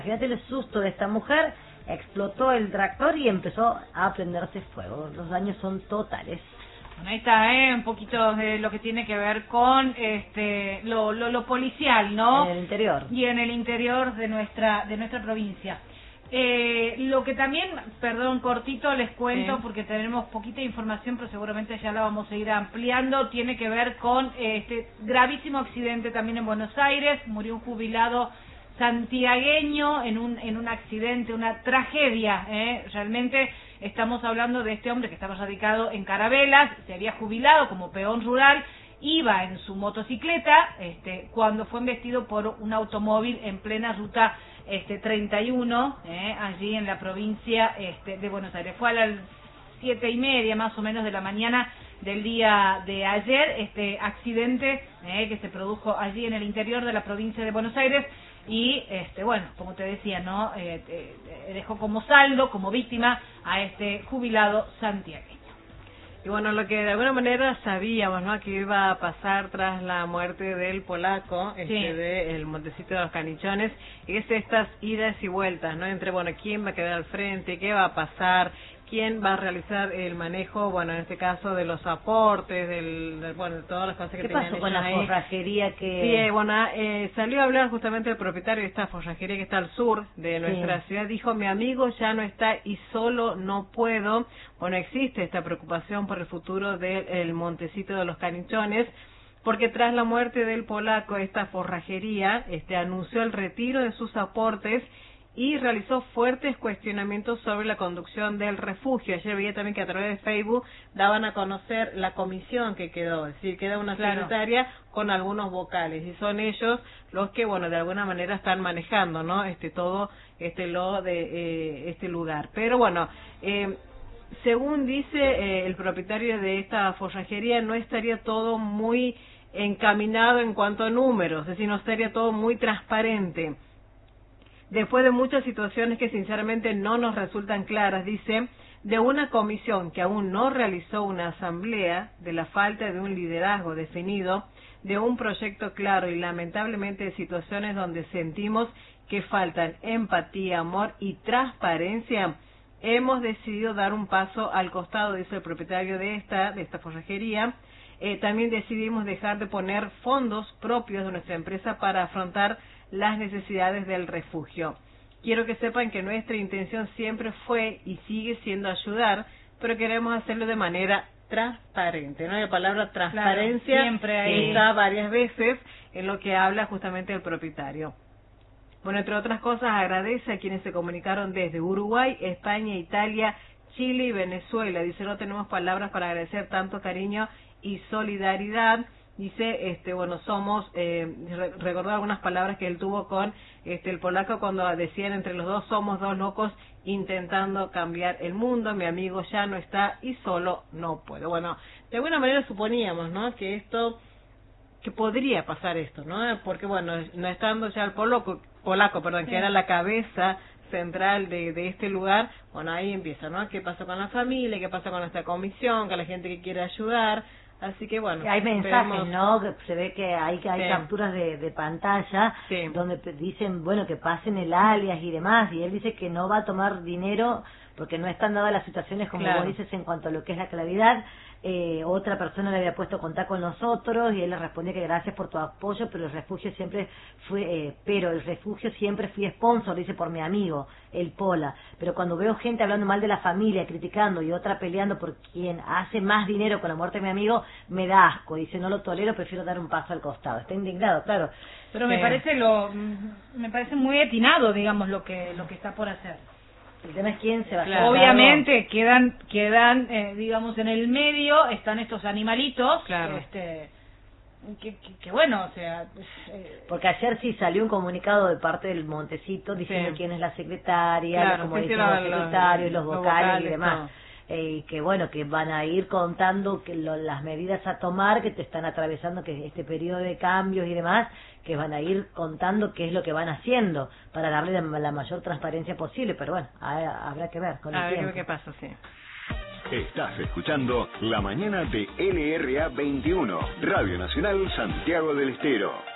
Fíjate el susto de esta mujer, explotó el tractor y empezó a prenderse fuego. Los daños son totales. Bueno, ahí está, un poquito de lo que tiene que ver con lo policial, ¿no? En el interior. Y en el interior de nuestra provincia. Lo que también, perdón, cortito les cuento, sí, porque tenemos poquita información, pero seguramente ya la vamos a ir ampliando, tiene que ver con este gravísimo accidente también en Buenos Aires. Murió un jubilado santiagueño en un accidente, una tragedia, realmente estamos hablando de este hombre que estaba radicado en Carabelas, se había jubilado como peón rural, iba en su motocicleta cuando fue embestido por un automóvil en plena ruta 31, allí en la provincia de Buenos Aires. Fue a las 7:30 más o menos de la mañana del día de ayer, este accidente que se produjo allí en el interior de la provincia de Buenos Aires. Y bueno, como te decía, ¿no? Dejó como saldo, como víctima a este jubilado santiagueño. Y bueno, lo que de alguna manera sabíamos, ¿no?, que iba a pasar tras la muerte del polaco, sí, del Montecito de los Canichones, es estas idas y vueltas, ¿no?, entre, bueno, quién va a quedar al frente, qué va a pasar, quién va a realizar el manejo, bueno, en este caso de los aportes, bueno, de todas las cosas que tenían. ¿Qué pasó con la forrajería que...? Sí, bueno, salió a hablar justamente el propietario de esta forrajería que está al sur de nuestra ciudad. Dijo, mi amigo ya no está y solo no puedo. Bueno, existe esta preocupación por el futuro del Montecito de los Canichones, porque tras la muerte del polaco, esta forrajería anunció el retiro de sus aportes y realizó fuertes cuestionamientos sobre la conducción del refugio. Ayer veía también que a través de Facebook daban a conocer la comisión que quedó, es decir, queda una secretaria con algunos vocales, y son ellos los que, bueno, de alguna manera están manejando, ¿no?, todo lo de este lugar. Pero bueno, según dice el propietario de esta forrajería, no estaría todo muy encaminado en cuanto a números, es decir, no estaría todo muy transparente. Después de muchas situaciones que sinceramente no nos resultan claras, dice, de una comisión que aún no realizó una asamblea, de la falta de un liderazgo definido, de un proyecto claro y lamentablemente de situaciones donde sentimos que faltan empatía, amor y transparencia, hemos decidido dar un paso al costado, dice el propietario de esta forrajería. También decidimos dejar de poner fondos propios de nuestra empresa para afrontar las necesidades del refugio. Quiero que sepan que nuestra intención siempre fue y sigue siendo ayudar, pero queremos hacerlo de manera transparente, ¿no? La palabra transparencia siempre está varias veces en lo que habla justamente el propietario. Bueno, entre otras cosas, agradece a quienes se comunicaron desde Uruguay, España, Italia, Chile y Venezuela. Dice, no tenemos palabras para agradecer tanto cariño y solidaridad. Dice, bueno, somos, recordó algunas palabras que él tuvo con el polaco cuando decían entre los dos, somos dos locos intentando cambiar el mundo, mi amigo ya no está y solo no puedo. Bueno, de alguna manera suponíamos, ¿no?, que podría pasar esto, ¿no? Porque, bueno, no estando ya el polaco, que era la cabeza central de este lugar, bueno, ahí empieza, ¿no? ¿Qué pasa con la familia? ¿Qué pasa con esta comisión? Con la gente que quiere ayudar. Así que bueno, hay mensajes, ¿no? Que se ve que hay capturas de pantalla donde dicen, bueno, que pasen el alias y demás, y él dice que no va a tomar dinero porque no están dadas las situaciones, como vos dices, en cuanto a lo que es la claridad. Otra persona le había puesto contacto con nosotros y él le respondía que gracias por tu apoyo, pero el refugio siempre fue sponsor, dice, por mi amigo, el Pola. Pero cuando veo gente hablando mal de la familia, criticando, y otra peleando por quien hace más dinero con la muerte de mi amigo, me da asco. Dice, no lo tolero, prefiero dar un paso al costado. Está indignado, claro. Pero me parece muy atinado, digamos, lo que está por hacer. El tema es quién se va a hacer. Obviamente quedan digamos, en el medio están estos animalitos, que bueno, o sea, porque ayer sí salió un comunicado de parte del Montecito diciendo quién es la secretaria, como dicen los secretarios, los vocales y demás. Y que bueno, que van a ir contando que las medidas a tomar, que te están atravesando, que este periodo de cambios y demás, que van a ir contando qué es lo que van haciendo para darle la mayor transparencia posible, pero bueno, habrá que ver con el tiempo. A ver qué pasa, sí. Estás escuchando La Mañana de LRA 21, Radio Nacional Santiago del Estero.